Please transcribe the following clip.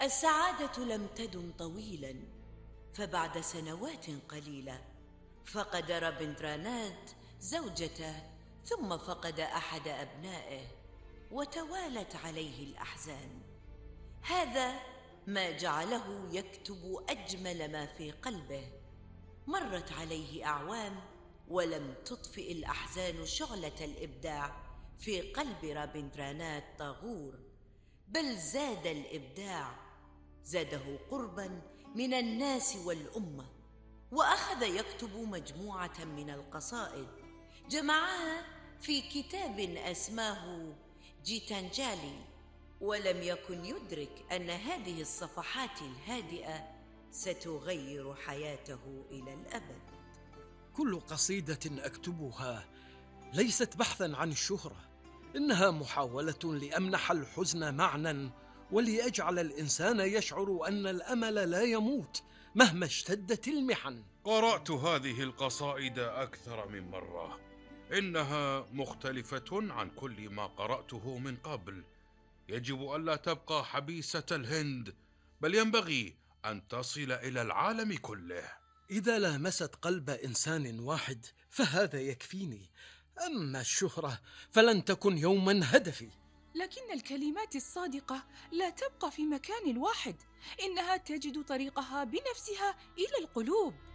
السعادة لم تدم طويلا، فبعد سنوات قليلة فقد رابندرانات زوجته، ثم فقد أحد أبنائه، وتوالت عليه الأحزان. هذا ما جعله يكتب أجمل ما في قلبه. مرت عليه أعوام ولم تطفئ الأحزان شعلة الإبداع في قلب رابندرانات طاغور، بل زاد الإبداع، زاده قرباً من الناس والأمة. وأخذ يكتب مجموعة من القصائد، جمعها في كتاب أسماه جيتانجالي، ولم يكن يدرك أن هذه الصفحات الهادئة ستغير حياته إلى الأبد. كل قصيدة أكتبها ليست بحثاً عن الشهرة، إنها محاولة لأمنح الحزن معنى، وليجعل الإنسان يشعر أن الأمل لا يموت مهما اشتدت المحن. قرأت هذه القصائد أكثر من مرة، إنها مختلفة عن كل ما قرأته من قبل. يجب ألا تبقى حبيسة الهند، بل ينبغي أن تصل إلى العالم كله. إذا لامست قلب إنسان واحد فهذا يكفيني، أما الشهرة فلن تكن يوما هدفي. لكن الكلمات الصادقة لا تبقى في مكان واحد، إنها تجد طريقها بنفسها إلى القلوب.